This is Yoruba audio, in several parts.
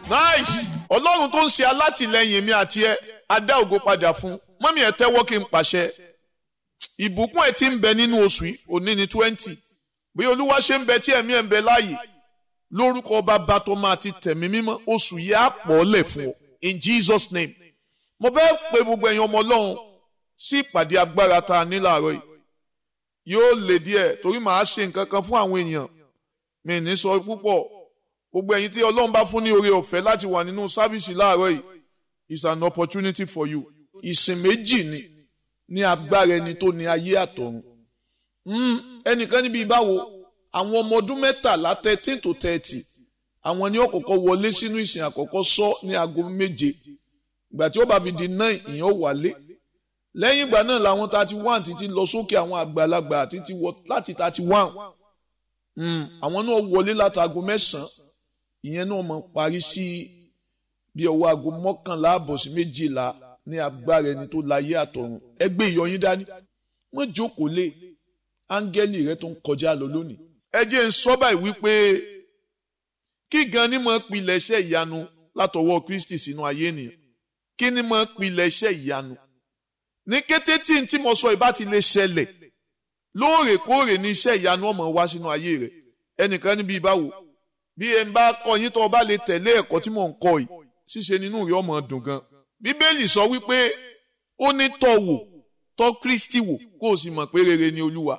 Nice. Ọlọ́run tó ń ṣe alátìlẹyìn mi àti ẹ, a dá ògo padà fún. Mọ́mí ẹ tẹ́wọ́ kí n pàṣẹ. Ìbùkún ẹ ti ń bẹ nínú oṣù yìí, òní ni 20. Bí Olúwa ṣe ń bẹ tí ẹ̀mí ẹ̀ ń bẹ láàyè. Lórúkọ Bàbá Tọmọ àti Tẹ̀mí Mímọ́, oṣù yìí á pọ̀ lẹ̀ fún ọ. In Jesus' name. Mo fẹ́ pe gbogbo ẹ̀yin ọmọ Ọlọ́run sí ìpàdé agbára tá a ní láàárọ̀ yìí. Yóò le díẹ̀ torí màá ṣe nǹkan kan fún àwọn èèyàn. Mi ní sọ púpọ̀. Gbogbo ẹ̀yin tí Ọlọ́run bá fún ní oore ọ̀fẹ́ láti wà nínú sáfíìsì láàárọ̀ yìí, it's an opportunity for you. Ìsìn méjì ní agbára ẹni tó ní ayé àtọ̀run. Ẹnìkan níbi ìbáwo, àwọn ọmọ ọdún 13 13 to 30, àwọn ni ó kọ́kọ́ wọlé sínú ìsìn àkọ́kọ́ sọ ní aago 7. Ìgbà tí ó bá fi di 9, ìyẹn ó wálé. Lẹ́yìn ìgbà náà làwọn 31 títí lọ sókè àwọn àgbàlagbà títí wọ láti 31. Àwọn náà wọlé láti aago 9. Ìyẹn náà mọ̀ parí sí bí ọwọ́ aago 11 àbọ̀ sí 12 ní agbára ẹni tó láyé àtọ̀run. Ẹgbẹ́ ìyọyín dání. Wọ́n jókòó lé áńgẹ́lì rẹ tó ń kọjá lọ lónìí. Ẹ jẹ́ ń sọ báyìí wípé kí gan ni mo pilẹ̀ iṣẹ́ ìyanu látọwọ́ Kristi sínú ayé ènìyàn. Kí ni mo pilẹ̀ iṣẹ́ ìyanu? Ní kété tí mo sọ ìbá ti lè ṣẹlẹ̀, lóòrèkóòrè ní iṣẹ́ ìyanu ọmọ wá sínú ayé rẹ̀. Ẹnìkan níbi ìbáwo, bí ẹ ń bá kọ́ yín tó o bá lè tẹ̀lé ẹ̀kọ́ tí mò ń kọ́ yìí, ṣíṣe nínú rẹ̀ ọmọ dùn gan. Bíbélì sọ wípé ó ní tọ́ wò, tọ́ Kristi wò, kó o sì mọ̀ pé rere ni Olúwa.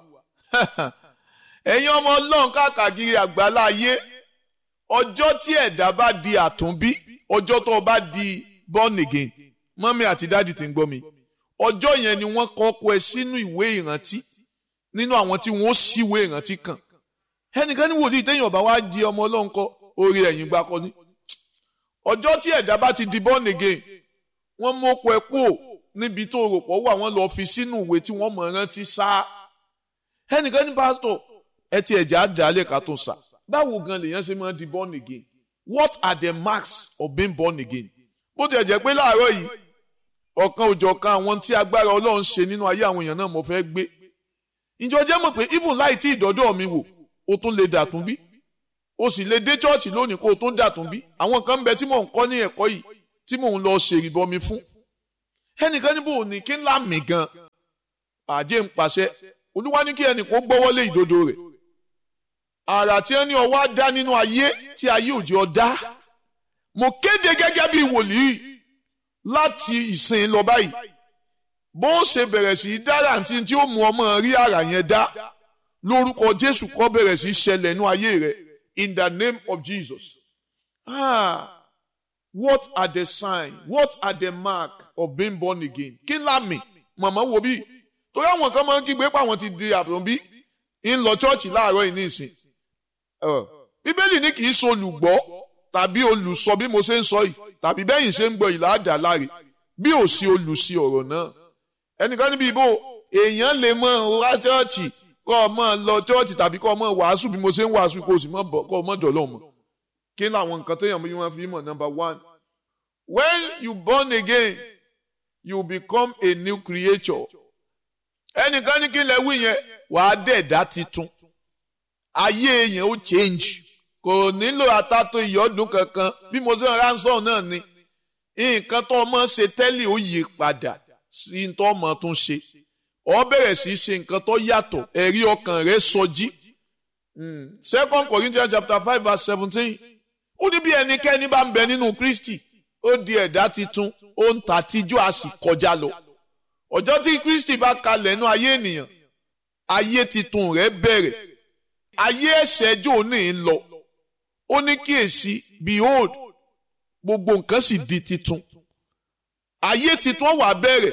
Ẹ̀yin ọmọ Ọlọ́run káàkiri àgbálá ayé, ọjọ́ tí ẹ̀dá bá di àtúnbí, ọjọ́ tó o bá di born again, mọ́mí àti dáàdì tí ń gbọ́ mi, ọjọ́ yẹn ni wọ́n kọ́kọ́ ẹ sínú ìwé ìrántí, nínú àwọn tí wọ́n ṣíwé ìrántí kan. Ẹnìkan ní wòlíì téèyàn bá wá di ọmọ Ọlọ́run kọ́, orí ẹ̀yìn gbà kọ́ ni. Ọjọ́ tí ẹ̀dá bá ti di born again, wọ́n mọ́kọ ẹ kúrò níbi tó rò pọ̀ wà, wọ́n lọ fi sínú ìwé tí wọ́n mọ̀ rántí sá. Ẹnìkan ní pásítọ̀, ẹ ti ẹ̀já dálẹ̀ ká tó sá. Báwo gan lèèyàn ṣe máa di born again? What are the marks of being born again? Bó ti ẹ̀ jẹ́ pé láàárọ̀ yìí, ọ̀kan òjọ̀kan àwọn tí agbára Ọlọ́run ṣe nínú ayé àwọn èèyàn náà mo fẹ́ gbé. Ǹjọ́ jẹ́ mọ̀ pé even láì tí ìdọ́dọ̀ mi wò, o tún lè dàtún bí. O sì lè dé chọ́ọ̀chì lónìí kó o tún dàtún bí. Àwọn kan ń bẹ tí mò ń kọ́ ní ẹ̀kọ́ yìí tí mò ń lọ ṣèrìbọmi fún. Ẹnìkan níbo ní kí ńlá mi gan. Àjẹ́ ń pàṣẹ. Olúwa ní kí ẹnìkan gbọ́wọ́lé ìdodo rẹ̀. Àrà tí ẹni ọwọ́ á dá nínú ayé tí ayé òjò ọ̀dá. Mo kéde gẹ́gẹ́ bí wòlíì láti ìsìn lọ báyìí. Bó ṣe bẹ̀rẹ̀ sí í dára tí ó mú ọmọ rí àrà yẹn dá. Lórúkọ Jésù kó bẹ̀rẹ̀ sí í ṣẹlẹ̀ nínú ayé rẹ̀. In the name of Jesus. What are the signs? What are the marks of being born again? Kí lámì? Màmá wo bí? Torí àwọn kan máa ń kígbe pé àwọn ti di àtúnbí. ń lọ chọ́ọ̀chì láàárọ̀ yìí ní ìsìn. Bíbélì ní kì í ṣe olùgbọ́ tàbí olùsọ bí mo ṣe ń sọ yìí tàbí bẹ́yìn ṣe ń gbọ́ yìí láàdá láre bí ò sí olùsí ọ̀rọ̀ náà. Ẹnìkan níbi ìbò èèyàn lè mọ wá chọ́ọ̀chì kọ́ ọ mọ́ lọ chọ́ọ̀chì tàbí kọ́ ọ mọ́ wàásù bí mo ṣe ń wàásù kó o sì kọ́ ọ mọ́ dọ̀lọ́ mọ́. Kí ni àwọn nǹkan téèyàn bí wọ́n fi mọ̀? Number 1, when you born again you become a new creature. Ẹnìkan ní kí lẹ wí yẹn wàá dẹ̀dá titun. Ayé yẹn ó change. Kò nílò àtàtò ìyọ́dún kankan bí mo ṣe ń ránṣọ́ náà ni. Nǹkan tó ọmọ ṣe tẹ́lẹ̀ ó yí padà sí tó ọmọ tún ṣe. Ó bẹ̀rẹ̀ sí ṣe nǹkan tó yàtọ̀, ẹ̀rí ọkàn rẹ̀ sọjí. 2 Corinthians chapter 5 verse 17. Ó ní bí ẹnikẹ́ni bá ń bẹ nínú Kristi, ó di ẹ̀dá titun, ó ń tàtíjú a sì kọjá lọ. Ọjọ́ tí Kristi bá kalẹ̀ nú ayé ènìyàn, ayé titun rẹ̀ bẹ̀rẹ̀. Ayé ẹ̀ṣẹ̀ jò ní ń lọ. Ó ní kíyèsí, behold, gbogbo nǹkan sì di titun. Ayé titun wá bẹ̀rẹ̀.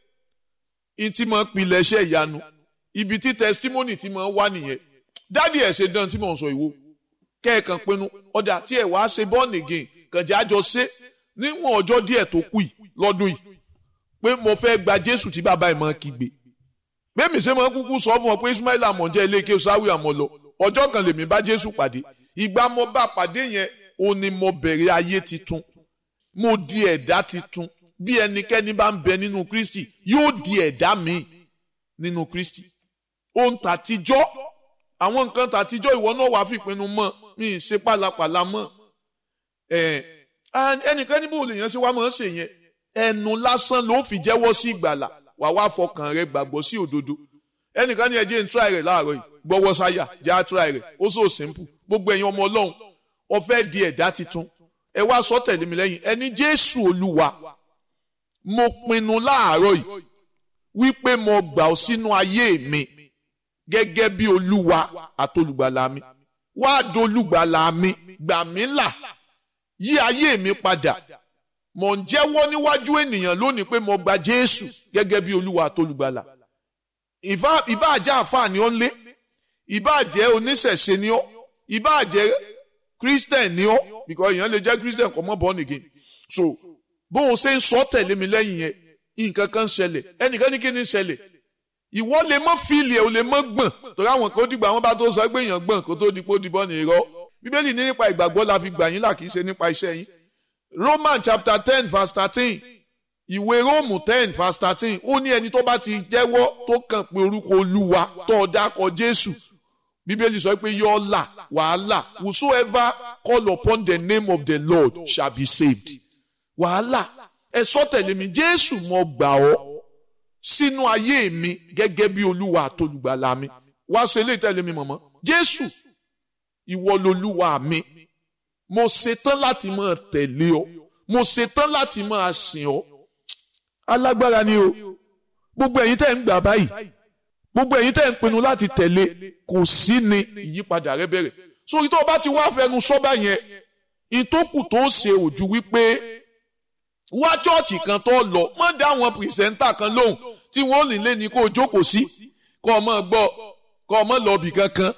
Ìtì mọ̀ pilẹ̀ iṣẹ́ ìyanu. Ibi tí testimony ti mọ̀ wá nìyẹn. Dádì ẹ̀ ṣe dán tí mò ń sọ ìwọ. Kẹ́ẹ̀kan pinnu ọ̀dà tí ẹ̀ wá ṣe born again kànjẹ́ àjọ ṣe níwọ̀n ọjọ́ díẹ̀ tó kù yìí lọ́dún yìí. Pé mo fẹ́ gba Jésù tí bàbá ẹ̀ máa kígbe. Bẹ́ẹ̀mi ṣe máa kúkú sọ fún ọ pé Ismail Amọ̀jẹ́ ilé ike sáwì àmọ́ lọ. Ọjọ́ kan lèmi bá Jésù pàdé. Ìgbà mo bá pàdé yẹn, ó ní mo bẹ̀rẹ̀ ayé titun. Mo di ẹ̀dá titun. Bí ẹnikẹ́ni bá ń bẹ nínú Kristi, yóò di ẹ̀dá míì nínú Kristi. Ohun tàtijọ́, àwọn nǹkan tàtijọ́ ìwọ náà wàá fi ìpinnu mọ́, mi ì ṣe pàlàpàlà mọ́. ẹnìkan níbo lèèyàn ṣe wá máa ń ṣe yẹn ẹnu lásán ló fi jẹ́wọ́ sí ìgbàlà wà wá fọkàn rẹ gbàgbọ́ sí òdodo. Ẹnìkan ní ẹjẹ́ ń try rẹ̀ láàárọ̀ yìí gbọ́wọ́ sáyà jẹ́ á try rẹ̀ ó so simple. Gbogbo ẹ̀yin ọmọ Ọlọ́run ó fẹ́ di ẹ̀dá titun ẹ wá sọ tẹ̀lé mi lẹ́yìn ẹni Jésù Olúwa mo pinnu láàárọ̀ yìí wípé mo gbà ọ́ sínú ayé mi gẹ́gẹ́ bí Olúwa àtolùgbàlà mi wá dolùgbàlà mi gbà mí là yí ayé mi padà. Mo ń jẹ́wọ́ níwájú ènìyàn lónìí pé mo gba Jésù gẹ́gẹ́ bí Olúwa àtolùgbàlà. Ìbá jẹ́ àfáà ni ó ń lé, ìbá jẹ́ oníṣẹ̀ṣe ni ó, ìbá jẹ́ Christian ni ó, because èèyàn lè jẹ́ Christian kò mọ́ born again. So bóun ṣe ń sọ tẹ̀lé mi lẹ́yìn yẹn nǹkan kan ṣẹlẹ̀ ẹnìkan ní kí ni ṣẹlẹ̀ ìwọ lè mọ́ fíìlì ẹ̀ ò lè mọ́ gbọ̀n torí àwọn kan ó dìgbà wọn bá tó sọ pé èèyàn gbọ̀n kó tó di pé ó di bọ́ ní irọ́. Bíbélì ní nípa ìgbàgbọ́ la fi gbà yín là kì í ṣe nípa iṣẹ́ yín. Romans chapter 10 verse 13 ìwé Róòmù 10 verse 13 ó ní ẹni tó bá ti jẹ́wọ́ tó kàn pé orúkọ Olúwa tó dákọ̀ Jésù Bíbélì sọ pé yóò là wàhálà whosoever call upon the name of the Lord shall be saved. Wàhálà ẹ sọ tẹ̀lé mi Jésù mo gbà ọ́ sínú ayé mi gẹ́gẹ́ bí Olúwa àtolùgbàlà mi. Wá sọ eléyìí tẹ̀lé mi mọ̀mọ́ Jésù ìwọ lolúwa mi mo ṣetán láti máa tẹ̀lé ọ mo ṣetán láti máa sìn ọ. Alágbára ni o gbogbo ẹ̀yin tẹ́ ń gbà báyìí gbogbo ẹ̀yin tẹ́ ń pinnu láti tẹ̀lé kò sí ni ìyípadà rẹ bẹ̀rẹ̀. Sórí tó o bá ti wá fẹnu sọ́bà yẹn ìtókù tó ṣe ojú wípé wá chọ́ọ̀chì kan tó lọ mọ́ dá àwọn pìrìsẹ́ńtà kan lóhùn tí wọ́n lè lé ní kó o jókòó sí kó o mọ̀ gbọ́ kó o mọ̀ lọ bì kankan.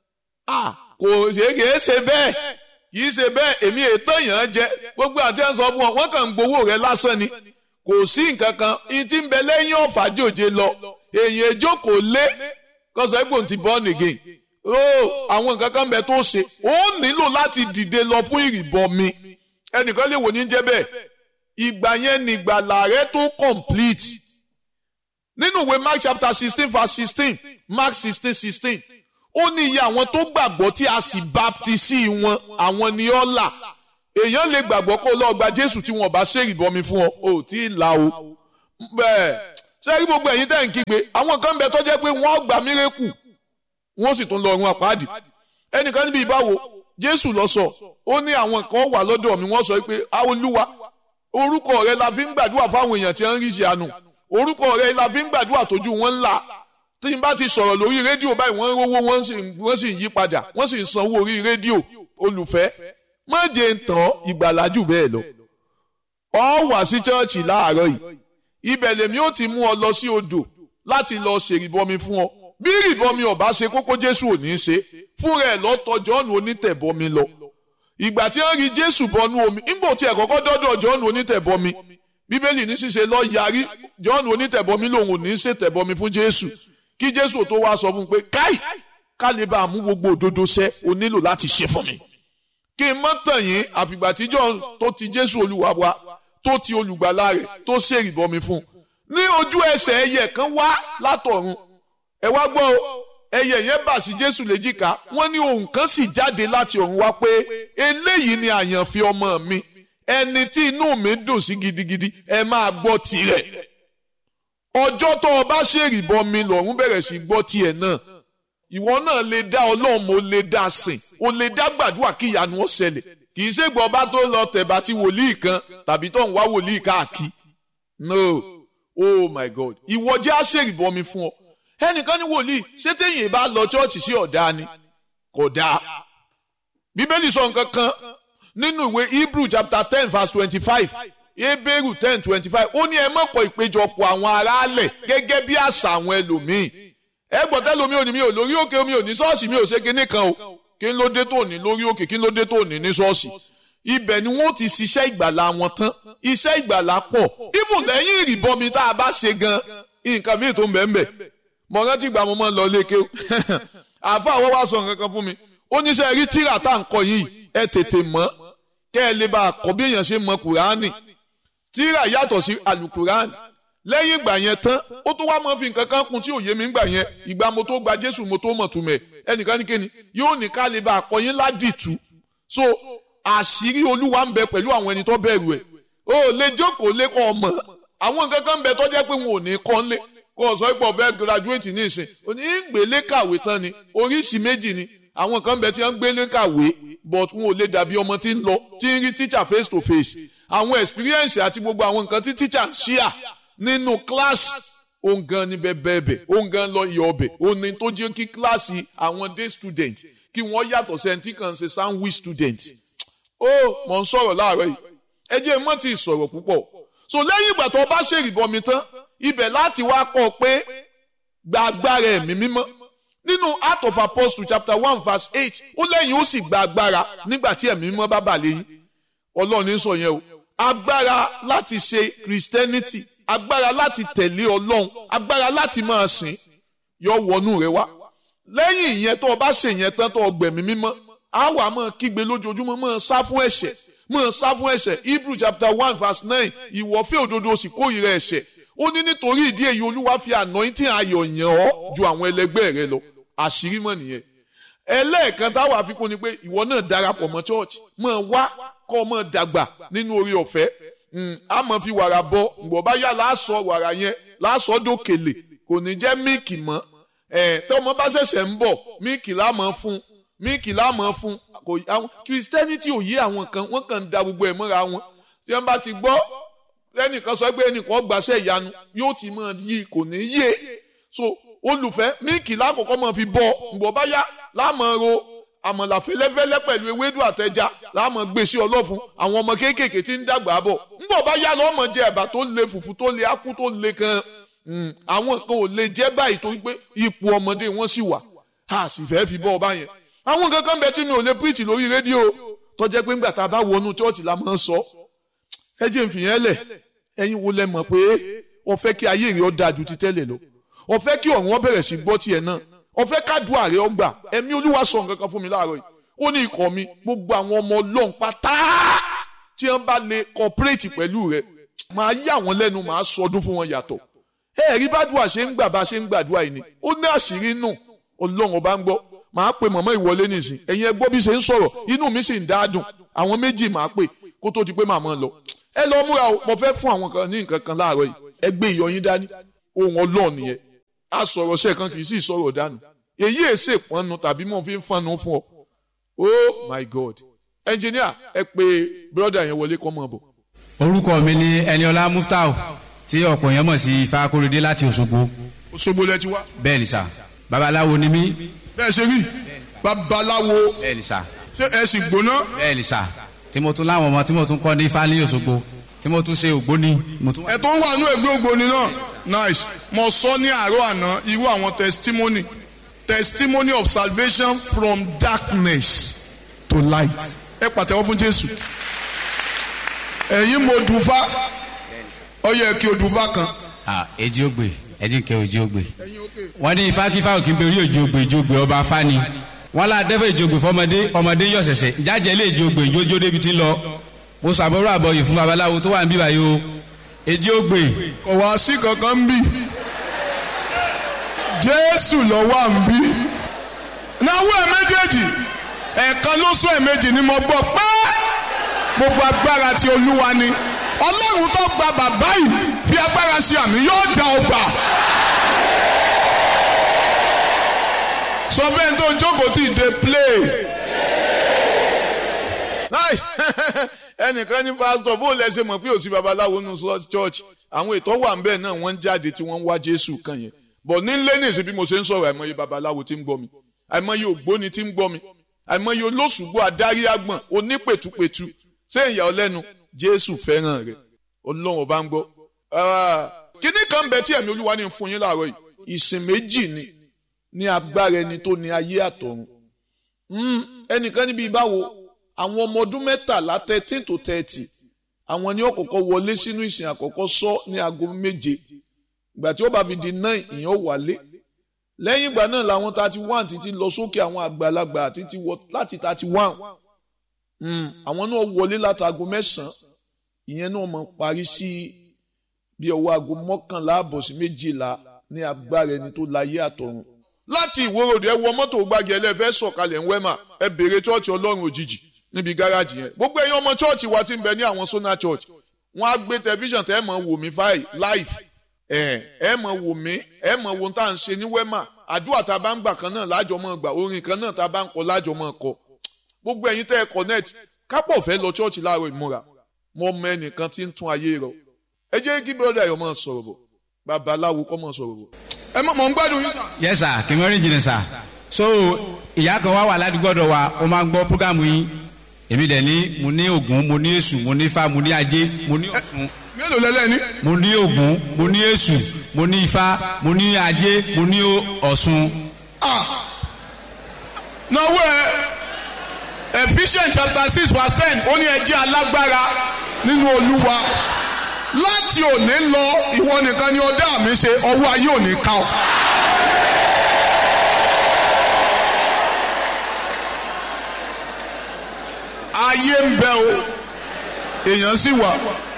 Kò ṣeé ṣe bẹ́ẹ̀ kì í ṣe bẹ́ẹ̀ èmi ètò èèyàn jẹ gbogbo àti ẹ̀ ń sọ fún ọ wọ́n kàn ń gbowó rẹ lásán ni kò sí nǹkan kan ìyí tí ń bẹ lẹ́yìn ọ̀fà jòjé lọ èèyàn ìjókòó lé kọ́sọ̀ ẹ̀gbọ́n ti born again àwọn nǹkan kan bẹ tó ṣe ó nílò láti dìde lọ fún ìrìbọmi ẹnìkan lè wò ní jẹ́ bẹ́ẹ̀ ìgbà yẹn ni ìgbàlà rẹ tó complete nínú ìwé Mark chapter 16 verse 16 Mark 16:16 ó ní iye àwọn tó gbàgbọ́ tí a sì baptisi wọn àwọn ni ó là. Èèyàn lè gbàgbọ́ kó lọ gba Jésù tí wọn bá ṣe ìrìbọmi fún ọ ò tí ì là o. Bẹ́ẹ̀ ṣé gbogbo ẹ̀yin tẹ́ ń kígbe àwọn kan bẹ tó jẹ́ pé wọ́n gba mírèkù wọ́n sì tún lọ ọ̀run àpáàdì. Ẹnìkan níbi ìbáwo Jésù lọ sọ ó ní àwọn kan wà lọ́dọ̀ mi wọ́n sọ pé Olúwa orúkọ rẹ la fi ń gbàdúrà fáwọn èèyàn tí wọ́n ń rí ṣe àánú orúkọ rẹ la fi ń gbàdúrà tójú wọn ńlá tí n bá ti sọ̀rọ̀ lórí rédíò báyìí wọ́n rówó wọ́n sì ń yí padà wọ́n sì ń sanwó orí rédíò olùfẹ́ má jẹ́ ń tàn ìgbàlájù bẹ́ẹ̀ lọ. Ọ wá sí chọ́ọ̀chì láàárọ̀ yìí ibẹ̀ lèmi ó ti mú ọ lọ sí odò láti lọ ṣèrìbọmi fún ọ bí ìrìbọmi ọba ṣe kókó Jésù ò ní í ṣe fúnra ẹ̀ lọ́tọ̀ Jọ́ọ̀nù onítẹ̀bọmi lọ. Ìgbà tí wọ́n rí Jésù bọnú omi nígbà tí ẹ̀ kọ́kọ́ dọ́dọ̀ Jọ́ọ̀nù onítẹ̀bọmi Bíbélì ní ṣíṣe lọ yarí Jọ́ọ̀nù onítẹ̀bọmi lòun ò ní í ṣètẹ̀bọmi fún Jésù kí Jésù tó wá sọ fún un pé káì ká lè bá a mú gbogbo òdodo ṣẹ o nílò láti ṣe fún mi. Kí n mọ́ tàn yín àfìgbà tí Jọ́ọ̀nù tó ti Jésù Olúwa wa tó ti olùgbàlà rẹ̀ tó ṣèrìbọmi fún un. Ní ojú ẹsẹ̀ ẹyẹ kan wá látọ̀run ẹ wá gbọ́ ẹyẹ yẹn bà sí Jésù léjìká wọ́n ní ohùn kan sì jáde láti ọ̀run wá pé eléyìí ni àyànfẹ́ ọmọ mi ẹni tí inú mi dùn sí gidigidi ẹ máa gbọ́ tirẹ̀. Ọjọ́ tó o bá ṣèrìbọmi lọ́run bẹ̀rẹ̀ sí gbọ́ tiẹ̀ náà ìwọ náà lè dá Ọlọ́run mo lè dá sìn o lè dá gbàdúrà kí ìyanu ó ṣẹlẹ̀ kì í ṣègbọ́ ọba tó lọ tẹ̀bà ti wòlíì kan tàbí tó ń wá wòlíì káàkiri no oh my God ìwọ jẹ́ àṣèrìbọmi fún ọ ẹnìkan ní wòlíì ṣé téèyàn bá lọ chọ́ọ̀chì sí ọ̀dà ni kò dáa. Bíbélì sọ nǹkan kan nínú ìwé Hebrew chapter 10 verse 25 Hébérù 10:25 ó ní ẹ má kọ̀ ìpéjọpọ̀ àwọn aráàlẹ̀ gẹ́gẹ́ bí àṣà àwọn ẹlòmíì. Ẹ gbọ́ tẹ́lómi ò ní mi ò lórí òkè mi ò ní ṣọ́ọ̀ṣì mi ò ṣe kinní kan o kí n ló dé tó ní lórí òkè kí n ló dé tó ní ní ṣọ́ọ̀ṣì. Ibẹ̀ ni wọ́n ti ṣiṣẹ́ ìgbàlà wọn tán iṣẹ́ ìgbàlà pọ̀ even lẹ́yìn ìrìbọmi tá a bá ṣe gan nǹkan míì tó ń bẹ̀ ń bẹ̀. Mo rántí ìgbà mo máa ń lọ léke o àfa àwọn wá sọ nǹkan kan fún mi ó ní sẹ́ rí tírà tá à ń kọ yìí ẹ tètè mọ̀ kẹ́ ẹ lè bá a kọ́ bí èèyàn ṣe mọ̀ Kùránì tírà yàtọ̀ sí àlùkùránì lẹ́yìn ìgbà yẹn tán ó tó wá máa fi nǹkan kan kún tí ò yé mi ńgbà yẹn ìgbà mo tó gba Jésù mo tó mọ̀ túmẹ̀ ẹnìkan ní kíni yóò ní ká lè bá a kọ́ yín ládìtú so àṣírí Olúwa ń bẹ pẹ̀lú àwọn ẹni tó bẹ̀rù ẹ̀ o lè jókòó lẹ́kọ̀ọ́ ọmọ àwọn nǹkan kan ń bẹ tó jẹ́ pé wọn ò ní kọ́ lé kó o sọ pé ọ̀fẹ́ graduate ní ìsìn òní gbélé kàwé tán ni oríṣi méjì ni àwọn kan ń bẹ tí wọ́n ń gbélé kàwé but wọn ò lè dàbí ọmọ tí ń lọ tí ń rí teacher face to face àwọn experience àti gbogbo àwọn nǹkan tí teacher ń ṣíà nínú class òun gan ni bẹ́ẹ̀bẹ́ẹ̀ òun gan lọ iyọ̀ ọbẹ̀ òun ni tó jẹ́ kí kíláàsì àwọn day student kí wọ́n yàtọ̀ sẹ́ńtì kan ṣe sandwich student ó mọ̀ ń sọ̀rọ̀ láàárọ̀ yìí ẹ jẹ́ mọ́ ti sọ̀rọ̀ púpọ̀ so lẹ́yìn ìgbà tó bá ṣèrìbọmi tán ibẹ̀ láti wá kọ́ pé gba agbára ẹ̀mí mímọ́ nínú Acts of Apostles chapter 1 verse 8 ó lẹ́yìn ó sì gba agbára nígbà tí ẹ̀mí mímọ́ bá bà lẹ́yìn Ọlọ́run ní sọ yẹn o agbára láti ṣe Christianity agbára láti tẹ̀lé Ọlọ́run agbára láti máa sìn yọ wọnú rẹ wá lẹ́yìn ìyẹn tó o bá ṣe yẹn tán tó o gbẹ̀mí mímọ́ á wà máa kígbe lójoojúmọ́ máa sá fún ẹ̀ṣẹ̀ máa sá fún ẹ̀ṣẹ̀ Hebrew chapter 1 verse 9 ìwọ fẹ́ òdodo sì kórìíra ẹ̀ṣẹ̀ ó ní nítorí ìdí èyí Olúwa fi anointing ayọ̀ yàn ọ́ ju àwọn ẹlẹgbẹ́ rẹ lọ àṣírí mọ̀ nìyẹn ẹlẹ́ẹ̀kan táwọn àfikún ni pé ìwọ náà darapọ̀ mọ́ church máa wá kọ́ máa dàgbà nínú oore ọ̀fẹ́ a máa fi wàrà bọ ǹgbọ̀n bá yá láàsọ wàrà yẹn láàsọ dókèlè kò ní jẹ́ míìkì mọ́ tí ọmọ bá ṣẹ̀ṣẹ̀ ń bọ̀ míìkì láàmọ́ fún kò àwọn Christianity ò yé àwọn kan wọ́n kàn ń da gbogbo ẹ̀ mọ́ra wọn tí wọ́n bá ti gbọ́ ẹnìkan sọ pé ẹnìkan gbàṣẹ ìyanu yóò ti máa yí kò ní yé so olùfẹ́ míìkì lákòókò máa fi bọ ǹgbọ̀n bá yá láàmọ́ ro àmàlà fẹ́lẹ́fẹ́lẹ́ pẹ̀lú ewédú àtẹja láàmú gbé sí ọlọ́fun àwọn ọmọ kéékèèké tí ń dàgbà bọ̀ ńgbọ̀ bá yá lọ́mọ jẹ ẹ̀bà tó le fùfú tó le ákú tó le kan àwọn kan ò lè jẹ́ báyìí tó pé ipò ọmọdé wọn sì wà á sì fẹ́ fi bọ́ ọba yẹn àwọn kankan bẹ tí mi ò lè preach lórí rédíò tó jẹ́ pé ńgbà tá a bá wọnú chọ́ọ̀chì la máa ń sọ ẹ jẹ́ n fìyẹn lẹ̀ ẹ̀yin wo lẹ mọ̀ pé ó fẹ́ kí ayé rẹ̀ ó dáa ju ti tẹ́lẹ̀ lọ ó fẹ́ kí ọ̀run ó bẹ̀rẹ̀ sí gbọ́ tiẹ̀ náà ó fẹ́ kádùá rẹ̀ ọgbà ẹ̀mí Olúwa sọ nǹkan kan fún mi láàárọ̀ yìí ó ní ikọ̀ mi gbogbo àwọn ọmọ Ọlọ́run pátá tí wọ́n bá lè cooperate pẹ̀lú rẹ̀ máa yà wọ́n lẹ́nu máa sọdún fún wọn yàtọ̀ ẹ̀rí bádùá ṣe ń gbà bá ṣe ń gbàdúrà yìí ni ó ní àṣírí nù Ọlọ́run ọba ń gbọ́ máa pe mọ̀mọ́ ìwọlé nìsín ẹ̀yin ẹ gbọ́ bí ṣe ń sọ̀rọ̀ inú mi sì ń dáadùn àwọn méjì máa pè kó tó di pé màmá lọ ẹ lọ múra o mo fẹ́ fún àwọn kan ní nǹkan kan láàárọ̀ yìí ẹ gbé ìyọyín dání ohun Ọlọ́run nìyẹn a sọ̀rọ̀ sẹ́ẹ̀kan kì í sì sọ̀rọ̀ dànù èyí èsè pọnnu tàbí mo fi ń fọnnu fún ọ oh my God engineer ẹ pé brother yẹn wọlé kọ́ mọ́ bọ̀. orúkọ mi ni Ẹniọlá Muftau tí ọ̀pọ̀ yẹn mọ̀ sí Ifá Akóredé láti Òṣogbo. Òṣogbo lẹ ti wá. bẹ́ẹ̀ ni sà babaláwo ni mí. bẹ́ẹ̀ ṣe rí babaláwo. bẹ́ẹ̀ ni sà. ṣé ẹ sì gbóná. bẹ́ẹ̀ ni sà tí mo tún láwọn ọmọ tí mo tún kọ́ ní Ifá ní Òṣogbo tí mo tún ṣe ògbóni. ẹ tó ń wà ní ẹgbẹ́ ògbóni náà nice mo sọ ní àárọ̀ àná irú àwọn testimony of salvation from darkness to light ẹ pàtẹ́wọ́ fún Jésù ẹ̀yin mo dùnfà ó yẹ kí o dùnfà kan. èjì ògbè ẹ̀jì ń kẹ́ òjì ògbè wọ́n ní Ifá kífá òkè ń bẹ orí òjì ògbè ìjì ògbè ọba fani wọ́n lá dẹ́fẹ̀ ìjì ògbè fọmọdé ọmọdé yọ̀ ṣẹ̀ṣẹ̀ jájẹ́ lé ìjì ògbè ìjójó débi tí ń lọ mo sàbọ̀rọ̀ àbọ̀yè fún babaláwo tó wà ń bí báyìí o èjì ògbè. kò wá sí kankan ń bí Jésù lọ wà ń bí náwó ẹ̀ méjèèjì ẹ̀ẹ̀kan ló sọ ẹ̀ méjì ni mo gbọ́ pé gbogbo agbára ti Olúwa ni Ọlọ́run tó gba bàbá yìí fi agbára sí àmì yóò dá ọgbà. sọ bẹ́ẹ̀ tó jókòó tí ì dé play. ẹnìkan ní pásítọ̀ bó lẹ ṣe mọ̀ pé òsì babaláwo nù church àwọn ètò wà ń bẹ̀ náà wọ́n ń jáde tí wọ́n ń wá Jésù kan yẹn bọ̀ nílé nìsín bí mo ṣe ń sọ̀rọ̀ àìmọye babaláwo tí ń gbọ́ mi àìmọye ògbóni tí ń gbọ́ mi àìmọye olóṣùgbọ́ adarí àgbọ̀n onípètùpètù ṣé ìyà ọlẹ́nu Jésù fẹ́ràn rẹ̀ Ọlọ́run ọba ń gbọ́. kíní kan bẹ tí ẹ̀mí Olúwa ní fún yín láàárọ̀ yìí ìsìn méjì ni ní agbára ẹni tó ní ayé àtọ̀run ẹnìkan níbi ìbáwo àwọn ọmọ ọdún 13 13 to 30 àwọn ni ó kọ́kọ́ wọlé sínú ìsìn àkọ́kọ́ sọ ní aago 7 ìgbà tí ó bá fi di 9 ìyẹn ó wálé lẹ́yìn ìgbà náà làwọn 31 títí lọ sókè àwọn àgbàlagbà títí wọ láti 31 àwọn náà wọlé láti aago 9 ìyẹn náà mọ̀ parí sí bí ọwọ́ aago 11 àbọ̀ sí 12 ní agbára ẹni tó láyé àtọ̀run. láti ìwòròdì ẹ wọ mọ́tò gbági ẹlẹ́fẹ́ sọ̀kalẹ̀ ń wẹ́mà ẹ bèrè chọ́ọ̀chì Ọlọ́run òjijì níbi gáràjì yẹn gbogbo ẹ̀yin ọmọ church wa ti ń bẹ ní àwọn Sona Church wọ́n á gbé tẹlifíṣàn tẹ́ ẹ mọ̀ wò mí live ẹ mọ̀ wò mí ẹ mọ̀ wo tá à ń ṣe ní Wema àdúrà tá a bá ń gbà kan náà lájọ mọ́ gbà orin kan náà tá a bá ń kọ lájọ mọ́ kọ gbogbo ẹ̀yin tẹ́ ẹ connect kápọ̀ fẹ́ lọ church láàárọ̀ ìmúra mọ ọmọ ẹnìkan tí ń tún ayé rọ ẹ jẹ́ kí brother yọ mọ́ sọ̀rọ̀ bọ̀ babaláwo kọ́ mọ́ sọ̀rọ̀ bọ̀ ẹ mọ̀ ń gbádùn yín sà. yes sir kí n mọ̀ rí jìnnà sà so ìyá kan wá ládùúgbò ọ̀dọ̀ wa ó máa ń gbọ́ programu yín èmi dẹ̀ ní mo ní Ògún mo ní Èṣù mo ní Ifá mo ní Ajé mo ní Ọ̀ṣun. mélòó lẹ́lẹ́ ní. mo ní Ògún mo ní Èṣù mo ní Ifá mo ní Ajé mo ní Ọ̀ṣun. náwó Ephesians chapter 6 verse 10 ó ní ẹ jẹ́ alágbára nínú Olúwa láti òní lọ ìwọ nìkan ni ọdá mi ṣe ọwọ́ ayé òní ká ọ. ayé ń bẹ o èèyàn sì wà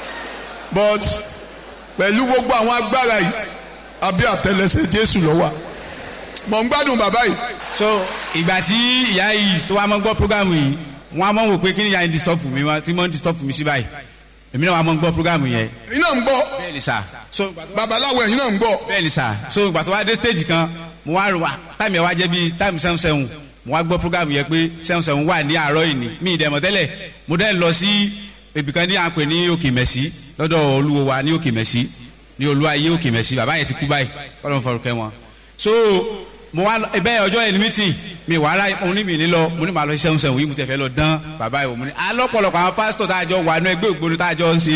but pẹ̀lú gbogbo àwọn agbára yìí àbí àtẹ́lẹsẹ̀ Jésù ló wà mọ̀ ń gbádùn bàbá yìí. so ìgbà tí ìyá yìí tó wá mọ́ gbọ́ programu yìí wọ́n á mọ̀ wò pé kí ni ìyá yìí disturb mi wọ́n ti mọ̀ disturb mi sí báyìí èmi náà wà mọ̀ gbọ́ programu yẹn. ẹ̀yin náà ń gbọ́. bẹ́ẹ̀ ni sà. so babaláwo ẹ̀yin náà ń gbọ́. bẹ́ẹ̀ ni sà so ìgbà tó wá dé stage kan mo wá rò wá táìmù ẹ̀ wá jẹ́ bíi táìmù 7-7 mo wá gbọ́ programu yẹn pé 7-7 wà ní àárọ̀ yìí ni mi ìdẹ̀mọ̀ tẹ́lẹ̀ mo dẹ́ lọ sí ibìkan ní àpè ní Òkè Mẹ́sì lọ́dọ̀ olúwo wa ní Òkè Mẹ́sì ní Olúwayé Òkè Mẹ́sì bàbá yẹn ti kú báyìí Ọlọ́run fọ̀rùkẹ́ wọn. so mo wá ẹbẹ ọjọ́ ẹni mítìn mi wà á mo ní mi ní lọ mo ní màá lọ 7-7 yìí mo tẹ̀ fẹ́ lọ dán bàbá yìí mo ní alọ́pọ̀lọpọ̀ àwọn pásítọ̀ tá a jọ wà nú ẹgbẹ́ ògbóni tá a jọ ń ṣe.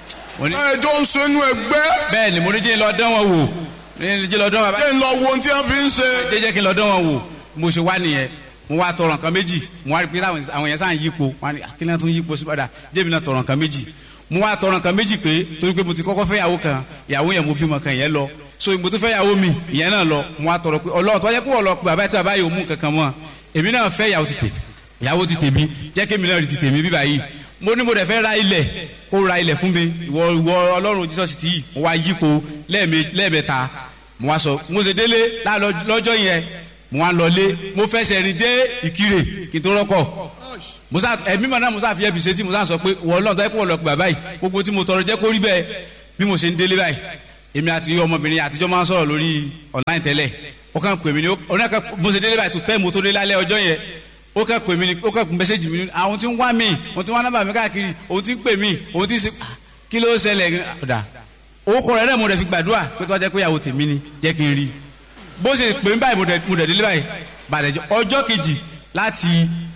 ẹjọ́ ń ṣe inú ẹgbẹ́. bẹ́ẹ̀ ni mo ní jẹ́ lọ dán wọn wò jẹ́ lọ dán bàbá. jẹ́ lọ wo ohun tí wọ́n fi ń ṣe. jẹ́ kí n lọ dán wọn wò mo ṣe wá nìyẹn mo wá tọrọ nǹkan méjì mo wá rí pé àwọn yẹn sáà ń yípo wọn ni kí ni wọn tún yípo sí padà jẹ́bi náà tọrọ nǹkan méjì mo wá tọrọ nǹkan méjì pé torí pé mo ti kọ́kọ́ fẹ́ yàwó kan ìyàwó yẹn mo bímọ kan yẹn lọ so mo tún fẹ́ yàwó mi ìyẹn náà lọ mo wá tọrọ pé Ọlọ́run tó wá jẹ́ pé wọ́n lọ pé bàbá tí bàbá yìí ò mú kankan mọ́ èmi náà fẹ́ yàwó ti tèmi jẹ́ kémi náà rí ti tèmi bíbá yìí mo ní mo dẹ̀ fẹ́ ra ilẹ̀ kó ra ilẹ̀ fún mi ìwọ Ọlọ́run Jesus ti yìí mo wá yípo lẹ́ẹ̀mẹ́ta mo wá sọ mo ṣe délé lọ́jọ́ yẹn mo wá lọlé mo fẹsẹ̀ rìn dé Ìkirè kí n tó rọ́kọ̀ musa ẹ̀mí mọ̀ náà musa fi ẹ̀bì ṣe tí musa sọ pé wọ́n lọ́n tó yẹ kó wọ́n lọ pè bàbá yìí gbogbo tí mo tọrọ jẹ́ kó rí bẹ́ẹ̀ bí mo ṣe ń délé báyìí èmi àti ọmọbìnrin àtijọ́ máa ń sọ̀rọ̀ lórí online tẹ́lẹ̀ ó kàn pè mí ní ọ̀nà mo ṣe délé báyìí tó tẹ́ mo tó dé lálẹ́ ọjọ́ yẹn ó kàn pè mí ní ó kàn mẹ́sẹ̀jì mi ní àwọn tí ń wá mi òun tí ń wá nọ́mbà mi káàkiri òun tí ń pè mí òun tí ń ṣe kí ló ṣẹlẹ̀ ọ̀dà orúkọ rẹ̀ náà mo rẹ̀ fi gbàdúrà pé tó wá jẹ́ pé ìyàwó tèmi ni jẹ́ kí n rí bó ṣe pè mí báyìí mo dẹ̀ délé báyìí bàdẹ̀jọ́ ọjọ́ kejì láti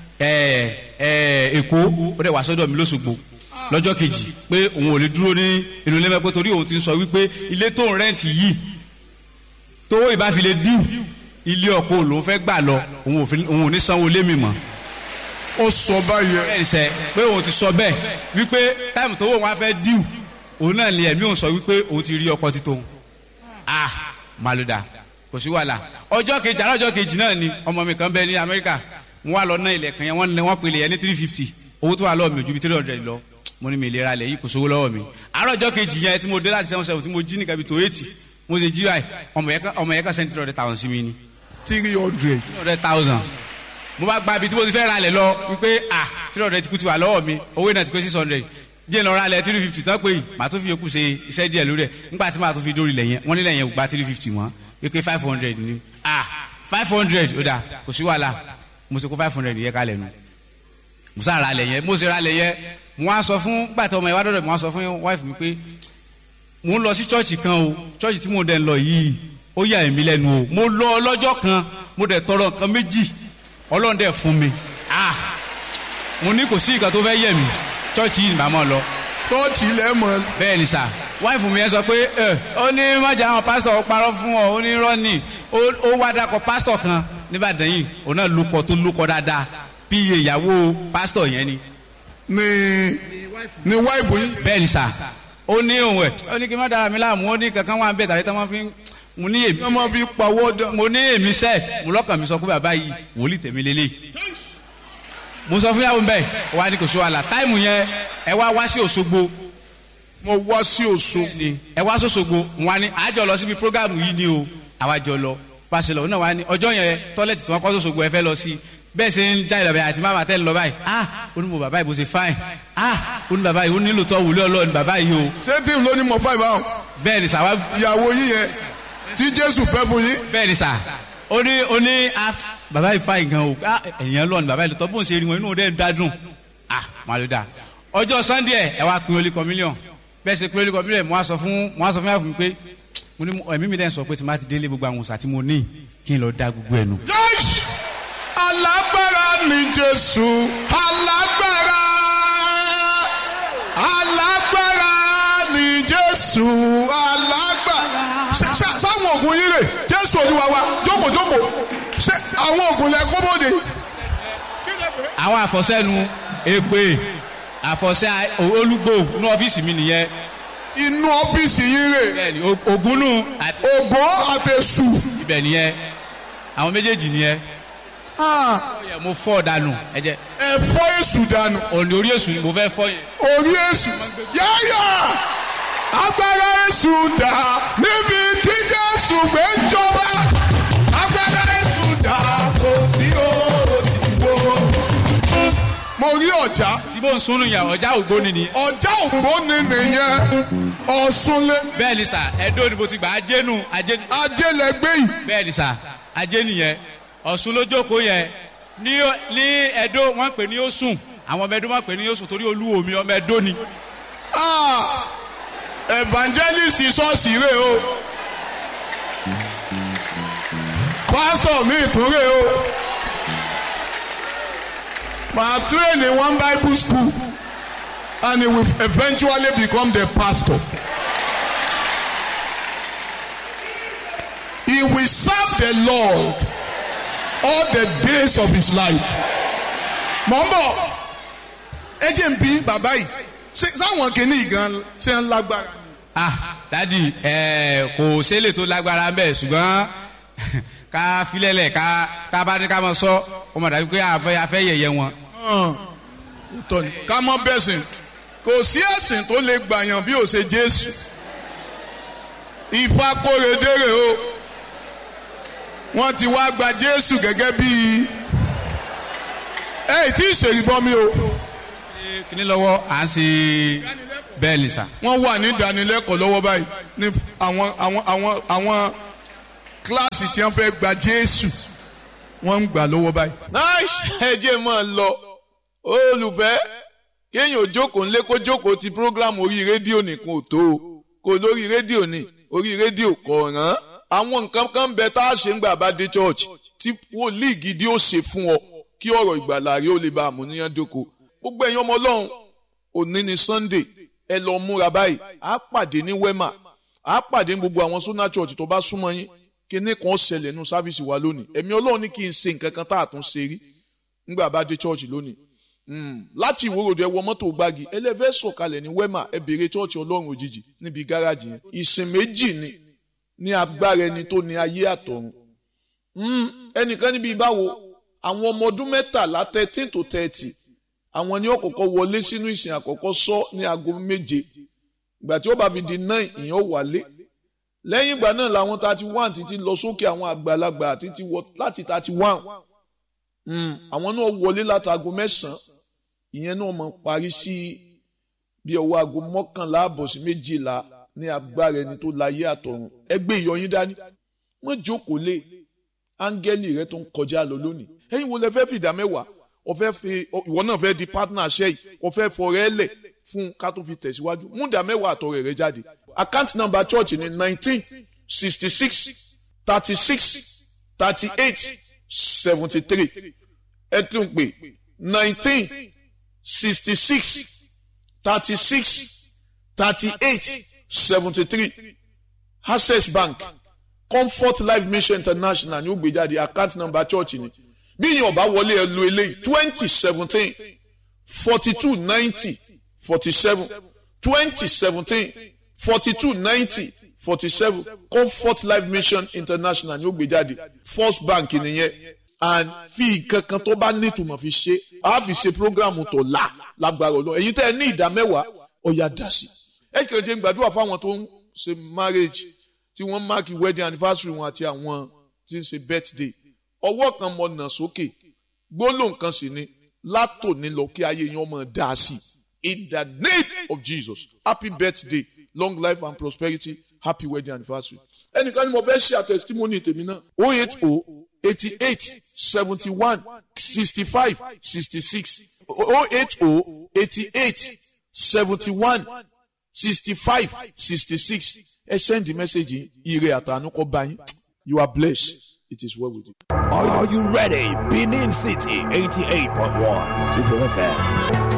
Èkó ó dẹ̀ wá sọ́dọ̀ mi lóṣogbo lọ́jọ́ kejì pé òun ò lè dúró ní inú ilé mẹ́pẹ́ torí òun ti sọ wípé ilé tó ń rẹ́ǹtì yìí tó ìbáfilé díù ilé ọkọ lòun fẹ́ gbà lọ òun ò ní sanwó lé mi mọ́. ó sọ báyẹn. bẹ́ẹ̀ sẹ́ pé òun ti sọ bẹ́ẹ̀ wípé táìmù tó wọ́n wá fẹ́ díù òun náà ni ẹ̀mí òun sọ wípé òun ti rí ọkọ títò màlúdà kò sí wàhálà ọjọ́ kejì àlọ́jọ́ kejì náà ni ọmọ mi kan bẹ ní Amẹ́ríkà wọ́n wá lọ ná ilẹ̀ kan yẹn wọ́n pèlè yẹn ní 350 owó tó wà lọ́wọ́ mi ò ju bí 300 lọ mo ní mi ìlera lẹ̀ yìí kò sówó lọ́wọ́ mi àlọ́jọ́ kejì yẹn tí mo dé láti 7-7 tí mo jí nìkan bí tó 80 mo ṣe jí báyìí ọmọ yẹn kan sẹ́ni 300,000 sí mi ni. 300,000. mo bá gba ibi tí mo ti fẹ́ ra lẹ̀ lọ wípé 300 ti kú ti wà lọ́wọ́ mi owó náà ti pé 600 jẹ́ lọ ra lẹ̀ 350 tán pé màá tó fi yòókù ṣe iṣẹ́ díẹ̀ lórí ẹ̀ nígbà tí màá tó fi dórí lẹ̀ yẹn wọ́n nílẹ̀ yẹn gba 350 wọ́n wípé 500 ni 500 ó dà kò sí wàhálà mo ṣe kó 500 yẹ kalẹ̀ nu mo sá ra lẹ̀ yẹn mo ṣe ra lẹ̀ yẹn mo wá sọ fún gbàtà ọmọ ìwádọ́dọ̀ mo wá sọ fún wife mi pé mo ń lọ sí chọ́ọ̀chì kan o chọ́ọ̀chì tí mo dẹ̀ ń lọ yìí ó yà èmi lẹ́nu o mo lọ lọ́jọ́ kan mo dẹ̀ tọrọ nǹkan méjì Ọlọ́run dẹ̀ fún mi mo ní kò sí nǹkan tó fẹ́ yẹ mi chọ́ọ̀chì yìí nìbàmọ́ lọ. chọ́ọ̀chì lẹ́mọ̀. bẹ́ẹ̀ ni sà wife mi yẹn sọ pé ó ní mọ̀jà àwọn pásítọ̀ ó parọ́ fún ọ ó ní rọ́ọ̀nì ó wá dákọ̀ pásítọ̀ kan níbàdàn yìí òun náà lukọ tó lukọ dáadáa bí iye ìyàwó pásítọ̀ yẹn ni. ni wáìbù yìí. bẹ́ẹ̀ ni sà ó ní òun ẹ̀ ó ní kí n má dára mi láàmú ó ní kankan wà ń bẹ̀ tàbí tí wọ́n fi mo ní èmi. wọ́n máa fi pawọ́ dán. mo ní èmi sẹ́ẹ̀ mo lọ́kàn mi sọ pé bàbá yìí wòlíì tèmi lélẹ̀. mo sọ fún yàwó ń bẹ̀ wá ní kò sí wàhálà táìmù yẹn ẹ wá sí Òṣogbo. mo wá sí Òṣogbo. ẹ wá sóṣogbo wọn ni àjọ lọ síbi prógámù yìí ni o àwa jọ lọ pàṣẹ lọ náà wá ní ọjọ́ yẹn tọ́lẹ̀tì tí wọ́n kọ́ sóṣogbo ẹ fẹ́ lọ sí bẹ́ẹ̀ ṣe ń jáde lọ́bẹ̀ àti máma tẹ́ ń lọ báyìí ó ní mo bàbá yìí bó ṣe fáìn ó ní bàbá yìí ó nílò tó wùlé ọlọ́ọ̀ni bàbá yìí o. ṣé tí ló ní mọ̀ fáìn báwọn. bẹ́ẹ̀ ni sà wá. ìyàwó yín yẹn tí Jésù fẹ́ fún yín. bẹ́ẹ̀ ni sà ó ní bàbá yìí fáìn gan o ẹ̀yìn ọlọ́ọ̀ni bàbá yìí lọ́tọ́ bó ń ṣe rí wọn inú rẹ̀ ń dádùn máa ló dáa. ọjọ́ Sunday ẹ wá pin Holy Communion bẹ́ẹ̀ ṣe pin Holy Communion mo á sọ fún yàrá fún mi pé mo ní ẹ̀mí mi dẹ́n sọ pé tí má ti délé gbogbo àwọn òòṣà tí mo ní kí n lọ dá gbogbo ẹ̀ nù. Alágbára ni Jésù, alágbára ni Jésù, alágbára. Sáwọn ògùn yìí rè Jésù Olúwa wa jókòó ṣé àwọn ògùn lẹ kó bóde. àwọn àfọ̀sẹ́nu èpè àfọ̀sẹ́ olúgbò ní ọ́fíìsì mi nìyẹn. inú ọ́fíìsì yìí rè. bẹ́ẹ̀ni ògúnnù. ògbó àtẹ̀sù. ibẹ̀ nìyẹn àwọn méjèèjì nìyẹn. mo fọ́ dànù ẹ jẹ́. ẹ fọ́ èṣù dànù. òní orí èṣù ni mo fẹ́ fọ́ yẹn. orí èṣù yáyà agbára èṣù dà níbi tí Jésù gbé ń jọba agbára èṣù dà kò sí òdìbò. mo rí ọjà. tí mò ń súnú yàn ọjà ògbóni ni. ọjà ògbóni nìyẹn ọ̀ṣunlé. bẹ́ẹ̀ ni sà ẹ̀dọ́ ni mo ti gbà ajénu. ajé lẹ gbé yìí. bẹ́ẹ̀ ni sà ajé nìyẹn ọ̀ṣun ló jókòó yẹn ní ẹ̀dọ́ wọ́n pè ní Ọ̀ṣun àwọn ọmọ ẹ̀dọ́ wọ́n pè ní Ọ̀ṣun torí olúwo mi ọmọ ẹ̀dọ́ ni. evangelist ṣọ́ọ̀ṣì rè o pastor mi tún rè o màá train in one Bible school and he will eventually become the pastor. He will serve the Lord all the days of his life. Mọ̀mọ́ ẹ jẹ́ n bí bàbá yìí sáwọn kìíní gan ṣe ń lágbára. dadi kò ṣẹlẹ̀ tó lágbára bẹ́ẹ̀ ṣùgbọ́n ká filẹ̀lẹ̀ ká bá ní ká mọ sọ ọ mọ̀ dájú pé afẹ́ yẹ̀yẹ́ wọn. ká mọ bẹ́sìn kò sí ẹ̀sìn tó lè gbàyàn bí ó ṣe Jésù. Ifá kórèdèrè o wọ́n ti wá gba Jésù gẹ́gẹ́ bí tí ìṣèlú mi o. kíní lọ́wọ́ à ń ṣe bẹ́ẹ̀ ni sà. wọ́n wà ní ìdánilẹ́kọ̀ọ́ lọ́wọ́ báyìí ní àwọn kíláàsì tí wọ́n fẹ́ gba Jésù wọ́n ń gbà lọ́wọ́ báyìí. nice ẹ jẹ́ mọ́ ọ lọ olùfẹ́ kéèyàn ò jókòó ńlé kó jókòó ti program orí rédíò nìkan ò tó o kò lórí rédíò ní orí rédíò kọ̀ọ̀ràn àwọn nǹkan kan bẹ tá a ṣe ń gbà bá dé church tí wòlíì gidi ó ṣe fún ọ kí ọ̀rọ̀ ìgbàlà rẹ ó lè bá àmúníyàn dóko gbogbo ẹ̀yin ọmọ Ọlọ́run òní ni Sunday ẹ lọ múra báyìí á pàdé ní Wema á pàdé ní gbogbo àwọn Sona Church tó bá súnmọ́ yín kíní kan ṣẹlẹ̀ nínú sáfíìsì wa lónìí ẹ̀mí Ọlọ́run ní kí n ṣe nǹkan kan tá a tún ṣe rí nígbà bá dé church lónìí láti ìwòròdú ẹ wọ mọ́tò gbági ẹlẹ́fẹ́ sọ̀kalẹ̀ ní Wema ẹ béèrè church Ọlọ́run òjijì níbi gáràjì yẹn ìsìn méjì ní agbára ẹni tó ní ayé àtọ̀run ẹnìkan níbi ìbáwo àwọn ọmọ ọdún 13 13 to 30 àwọn ni ó kọ́kọ́ wọlé sínú ìsìn àkọ́kọ́ sọ ní aago 7 ìgbà tí ó bá fi di 9 ìyẹn ó wálé lẹ́yìn ìgbà náà làwọn 31 títí lọ sókè àwọn àgbàlagbà títí wọ láti 31 àwọn náà wọlé láti aago 9 ìyẹn náà mọ̀ parí sí bí ọwọ́ aago 11 àbọ̀ sí 12 ní agbára ẹni tó láyé àtọ̀run ẹgbẹ́ ìyọyín dání wọ́n jókòó lé áńgẹ́lì rẹ tó ń kọjá lọ lónìí ẹ̀yin wo lẹ fẹ́ fi ìdá mẹ́wàá ìwọ náà fẹ́ di partner ṣe yìí o fẹ́ fọrẹ́ lẹ̀ fún ká tó fi tẹ̀síwájú mú ìdá mẹ́wàá àtọ̀rẹ́ rẹ jáde account number church ni 19 66 36 38 73 ẹ tún pè 19 66 36 38 73 Access Bank Comfort Life Mission International ní ó gbé jáde account number church ni bí yìí ọba wọlé ẹ lo eléyìí 2017 42 90 47 2017 42 90 47 Comfort Life Mission International ní ó gbé jáde First Bank nìyẹn and fi kankan tó bá nítumọ̀ fi ṣe á fi ṣe program tó lágbára Ọlọ́run èyí tẹ́ ẹ ní ìdá mẹ́wàá ọ̀yà dá sí ẹ kìí ṣe ń gbàdúrà fáwọn tó ń ṣe marriage tí wọ́n máàkì wedding anniversary wọn àti àwọn tí ń ṣe birthday ọwọ́ kan mọ̀ nà sókè gbólóhùn kan sì ni látòní lọ kí ayé yín ọmọ dá sí in the name of Jesus. Happy birthday, long life and prosperity, happy wedding anniversary. Ẹnìkan ni mo fẹ́ ṣe àtẹ̀sítímọ́nì tèmi náà 080-88-71-65-66 080-88-71-65-66 ẹ send the message ire àtànú kọ bá yín. You are blessed. It is well with you. Are you ready? Benin City 88.1 Super FM.